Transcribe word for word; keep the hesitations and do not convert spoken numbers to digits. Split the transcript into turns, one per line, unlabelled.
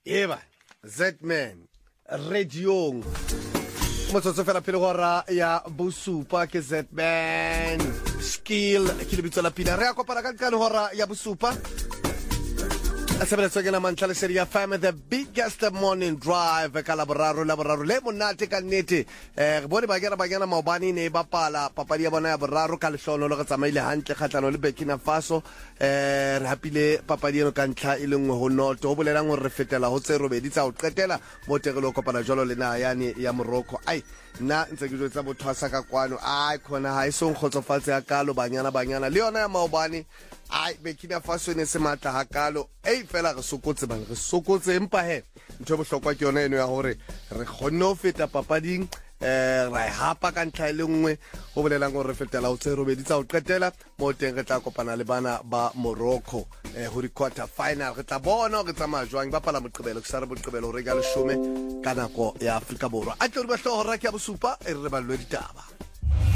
Eba, Z-Man, Radiong. Motsotso fela pele go ra ya bosupa ke Z-Man. Skill, ke lebitso la pina. Re a kopana ka nkane hora ya bosupa. Asebeletso ke la mantla le serie ya Fam, the biggest morning drive ka laboraro laboraro le monate ka nnete. Eh re bone ba kena ba kena maobane ne ba pala papadi ya bona ya boraro ka lehlono le go tsamaile hantle kgatlano le Burkina Faso. Eh re hapile papadi eno ka ntla ile ngwe ho noto ho bolelang hore re fetela ho tse robedi tsa ho qetela mo tegelo kopana jalo le na yani ya Morocco. Ai na ntse ke jwetsa bothwasa ka kwano ai khona ha isong khotsofatse ya kalo banyana banyana le yona ya maobane. Ai Burkina Faso ne se matla hakalo ei fela re sokotse bang re sokotse empa he ntho bohlokwa ke yona eno ya hore re kgonne ho feta papading eh ra hapa ka ntlha ile nngwe ho bolelang hore re fetela ho tse robedi tsa ho qetela mo teng re tla kopana le bana ba Morocco eh ho di quarter final re tla bona re tsamaya jwang ba pala moqebelo ke sa re moqebelo re ga leshome ka nako ya Afrika Borwa a tlo re ba hlohora ke ya bosupa e re balwe ditaba.